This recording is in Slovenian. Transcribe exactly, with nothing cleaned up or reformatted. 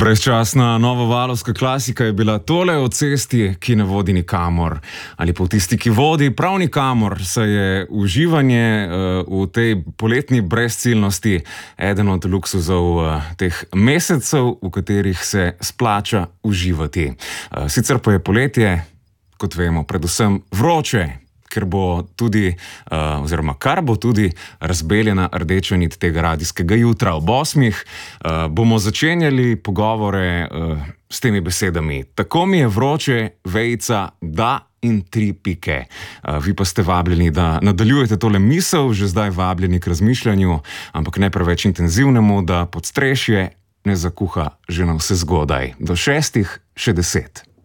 Brezčasna novovalovska klasika je bila tole o cesti, ki ne vodi nikamor. Ali pa v tisti, ki vodi prav nikamor, saj je uživanje uh, v tej poletni brezciljnosti eden od luksuzov uh, teh mesecev, v katerih se splača uživati. Uh, sicer pa je poletje, kot vemo, predvsem vroče, ker bo tudi, uh, oziroma kar bo tudi razbeljena rdeča nit tega radijskega jutra. Ob osmih uh, bomo začenjali pogovore uh, s temi besedami. Tako mi je vroče, vejica, da in tri pike. Uh, vi pa ste vabljeni, da nadaljujete tole misel, že zdaj vabljeni k razmišljanju, ampak ne preveč intenzivnemu, da podstrešje ne zakuha že na vse zgodaj. Do šestih še deset.